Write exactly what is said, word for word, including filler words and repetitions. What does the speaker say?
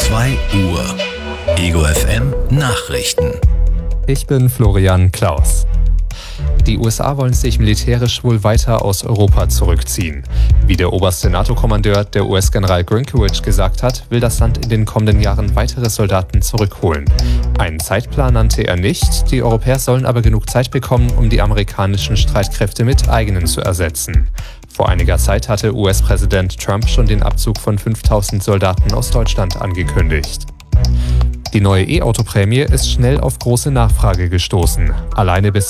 zwei Uhr. Ego F M Nachrichten. Ich bin Florian Klaus. Die U S A wollen sich militärisch wohl weiter aus Europa zurückziehen. Wie der oberste NATO-Kommandeur, der U S-General Grynkewicz, gesagt hat, will das Land in den kommenden Jahren weitere Soldaten zurückholen. Einen Zeitplan nannte er nicht, die Europäer sollen aber genug Zeit bekommen, um die amerikanischen Streitkräfte mit eigenen zu ersetzen. Vor einiger Zeit hatte U S-Präsident Trump schon den Abzug von fünftausend Soldaten aus Deutschland angekündigt. Die neue E-Auto-Prämie ist schnell auf große Nachfrage gestoßen. Alleine bis